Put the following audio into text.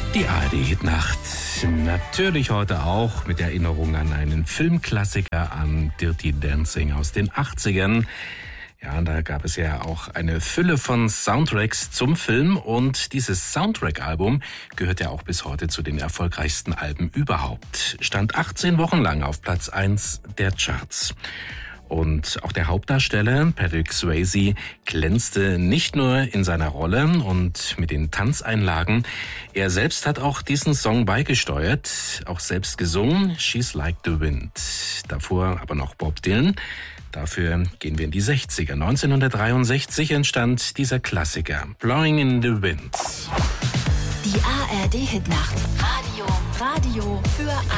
Die ARD-Hitnacht. Natürlich heute auch mit Erinnerung an einen Filmklassiker, an Dirty Dancing aus den 80ern. Ja, und da gab es ja auch eine Fülle von Soundtracks zum Film. Und dieses Soundtrack-Album gehört ja auch bis heute zu den erfolgreichsten Alben überhaupt. Stand 18 Wochen lang auf Platz 1 der Charts. Und auch der Hauptdarsteller, Patrick Swayze, glänzte nicht nur in seiner Rolle und mit den Tanzeinlagen. Er selbst hat auch diesen Song beigesteuert, auch selbst gesungen, She's Like the Wind. Davor aber noch Bob Dylan. Dafür gehen wir in die 60er. 1963 entstand dieser Klassiker, Blowing in the Wind. Die ARD-Hitnacht. Radio für